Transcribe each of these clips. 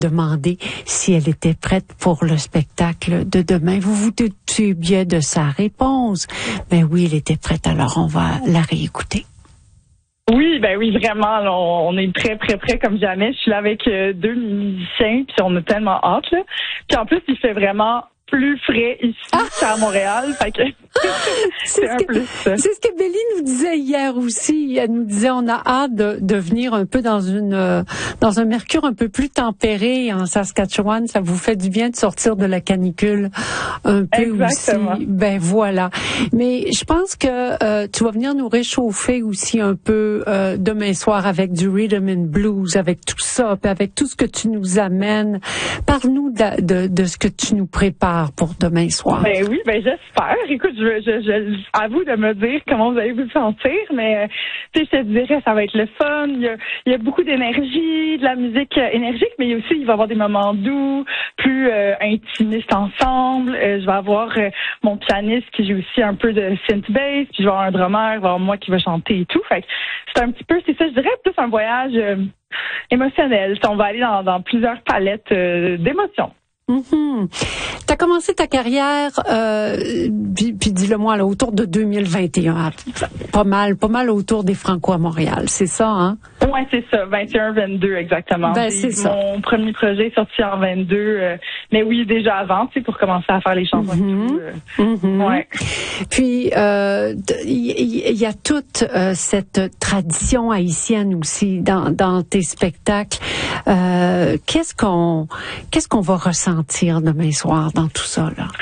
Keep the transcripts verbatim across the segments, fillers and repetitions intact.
demandé si elle était prête pour le spectacle de demain. Vous vous doutez bien de sa réponse. Ben oui, elle était prête, alors on va la réécouter. Oui, ben oui, vraiment. Là, on est très, très prêt comme jamais. Je suis là avec euh, deux musiciens, puis on a tellement hâte. Là. Puis en plus, il fait vraiment plus frais ici ah! qu'à Montréal. Fait que c'est, c'est un que, plus. C'est ce que Bélie nous disait hier aussi. Elle nous disait on a hâte de, de venir un peu dans une euh, dans un mercure un peu plus tempéré en Saskatchewan. Ça vous fait du bien de sortir de la canicule un peu Exactement. aussi. Ben voilà. Mais je pense que euh, tu vas venir nous réchauffer aussi un peu euh, demain soir avec du rhythm and blues, avec tout ça, puis avec tout ce que tu nous amènes. Parle-nous de, de, de ce que tu nous prépares pour demain soir. Ben oui, ben j'espère. Écoute, je, je, je, à vous de me dire comment vous allez vous sentir, mais tu sais, je te dirais, ça va être le fun. Il y a, il y a beaucoup d'énergie, de la musique euh, énergique, mais il y a aussi, il va y avoir des moments doux, plus euh, intimistes ensemble. Euh, je vais avoir euh, mon pianiste qui joue aussi un peu de synth bass, puis je vais avoir un drummer, il va y avoir moi qui va chanter et tout. Fait que c'est un petit peu, c'est ça, je dirais, plus un voyage euh, émotionnel. On va aller dans, dans plusieurs palettes euh, d'émotions. Mm-hmm. Tu as commencé ta carrière, euh, puis, puis dis-le-moi, là, autour de deux mille vingt et un, pas mal, pas mal autour des Franco à Montréal, c'est ça, hein? Oui, c'est ça, vingt et un vingt-deux exactement. Ben, c'est ça. Mon premier projet est sorti en vingt-deux, euh, mais oui, déjà avant, tu sais, pour commencer à faire les chansons mm-hmm. et tout. Euh, mm-hmm. Ouais. Puis, il euh, y, y a toute euh, cette tradition haïtienne aussi dans, dans tes spectacles. Euh, qu'est-ce qu'on, qu'est-ce qu'on va ressentir demain soir dans tout ça, là?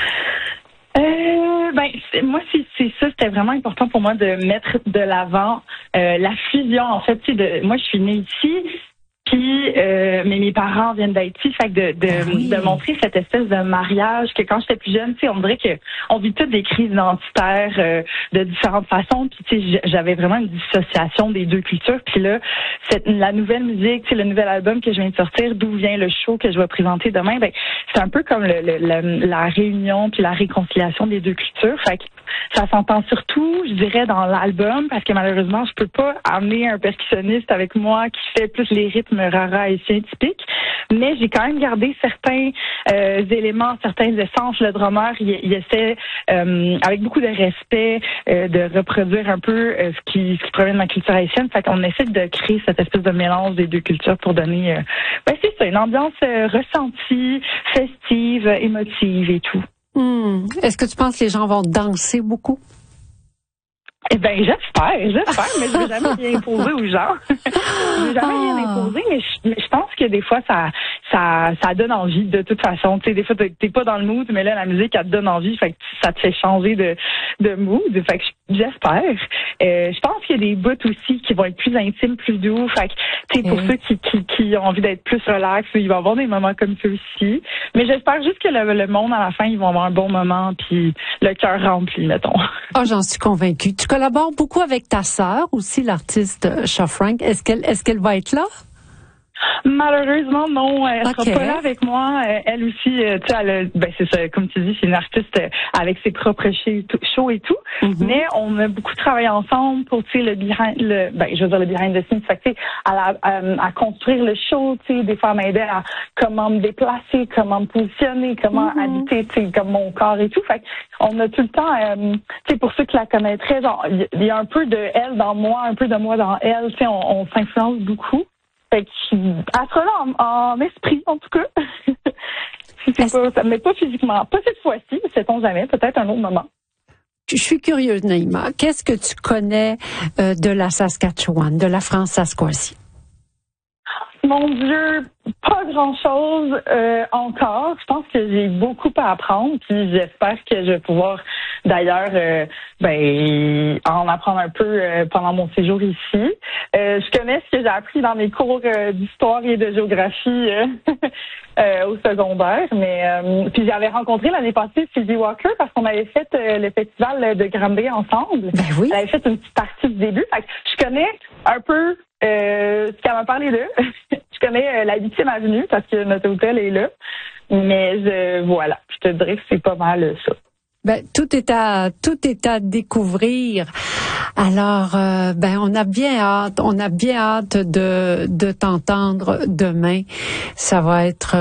Euh, ben, c'est, moi, c'est, c'est ça, c'était vraiment important pour moi de mettre de l'avant euh, la fusion, en fait, tu sais, de, moi, je suis née ici, puis, euh, mais mes parents viennent d'Haïti, fait que de, de, oui. de montrer cette espèce de mariage que quand j'étais plus jeune, tu sais, on dirait que on vit toutes des crises identitaires euh, de différentes façons, puis tu sais, j'avais vraiment une dissociation des deux cultures, puis là, cette, la nouvelle musique, tu sais, le nouvel album que je viens de sortir, d'où vient le show que je vais présenter demain, ben, c'est un peu comme le, le, la, la réunion puis la réconciliation des deux cultures, fait que ça s'entend surtout, je dirais, dans l'album, parce que malheureusement, je peux pas amener un percussionniste avec moi qui fait plus les rythmes rara haïtiens typiques, mais j'ai quand même gardé certains euh, éléments, certains essences. Le drummer, il, il essaie, euh, avec beaucoup de respect, euh, de reproduire un peu euh, ce qui ce qui provient de ma culture haïtienne. Fait qu'on essaie de créer cette espèce de mélange des deux cultures pour donner, euh, ben c'est ça, une ambiance euh, ressentie, festive, émotive et tout. Mmh. Est-ce que tu penses que les gens vont danser beaucoup? Eh ben j'espère, j'espère, mais je ne vais jamais rien imposer aux gens. Je ne vais jamais rien imposer, mais je, mais je pense que des fois ça, ça, ça donne envie de toute façon. Tu sais, des fois t'es pas dans le mood, mais là la musique elle te donne envie, fait que ça te fait changer de, de mood. Fait que j'espère. Euh, je pense qu'il y a des bouts aussi qui vont être plus intimes, plus doux. Fait que tu sais, pour mmh. ceux qui, qui, qui ont envie d'être plus relax, il va y avoir des moments comme ceux-ci. Mais j'espère juste que le, le monde à la fin ils vont avoir un bon moment, puis le cœur rempli, mettons. Ah, oh, j'en suis convaincue. Tu collabores beaucoup avec ta sœur aussi, l'artiste Cha Frank. Est-ce qu'elle est-ce qu'elle va être là? Malheureusement, non. Elle okay. sera pas là avec moi. Elle aussi, tu sais, elle, ben c'est ça, comme tu dis, c'est une artiste avec ses propres shows et tout. Mm-hmm. Mais on a beaucoup travaillé ensemble pour, tu sais, le behind, le, ben je veux dire le behind the scenes. Fait que, tu sais, à, à, à construire le show, tu sais, des fois m'aider à comment me déplacer, comment me positionner, comment mm-hmm. habiter, tu sais, comme mon corps et tout. Fait on a tout le temps, euh, tu sais, pour ceux qui la connaîtraient, genre, il y a un peu de elle dans moi, un peu de moi dans elle. Tu sais, on, on s'influence beaucoup. Fait qu'elle sera là en, en esprit, en tout cas. c'est pas, mais pas physiquement. Pas cette fois-ci, sait-on jamais. Peut-être un autre moment. Je suis curieuse, Naïma. Qu'est-ce que tu connais euh, de la Saskatchewan, de la France-Saskoisie? Mon Dieu, pas grand-chose euh, encore. Je pense que j'ai beaucoup à apprendre, puis j'espère que je vais pouvoir, d'ailleurs, euh, ben, en apprendre un peu euh, pendant mon séjour ici. Euh, je connais ce que j'ai appris dans mes cours euh, d'histoire et de géographie euh, euh, au secondaire, mais euh, puis j'avais rencontré l'année passée Sylvie Walker parce qu'on avait fait euh, le festival de Granby ensemble. Ben oui. Elle avait fait une petite partie du début. Fait que je connais un peu Euh, ce qu'elle m'a parlé d'eux. Je connais euh, la huitième avenue parce que notre hôtel est là. Mais je, voilà, je te dirais que c'est pas mal ça. Ben, tout est à tout est à découvrir. Alors, euh, ben, on a bien hâte, on a bien hâte de de t'entendre demain. Ça va être